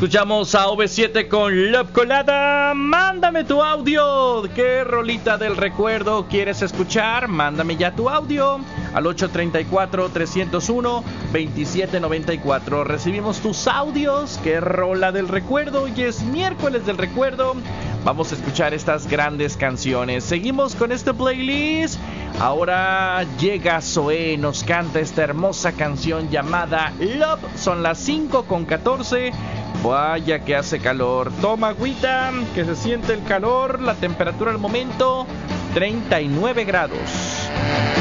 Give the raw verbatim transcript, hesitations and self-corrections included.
Escuchamos a O V siete con Love Colada. Mándame tu audio. ¿Qué rolita del recuerdo quieres escuchar? Mándame ya tu audio al ocho tres cuatro, tres cero uno, dos siete nueve cuatro. Recibimos tus audios. ¿Qué rola del recuerdo? Hoy es miércoles del recuerdo. Vamos a escuchar estas grandes canciones. Seguimos con este playlist. Ahora llega Zoé, nos canta esta hermosa canción llamada Love. Son las cinco con catorce. Vaya que hace calor. Toma agüita, que se siente el calor. La temperatura al momento treinta y nueve grados.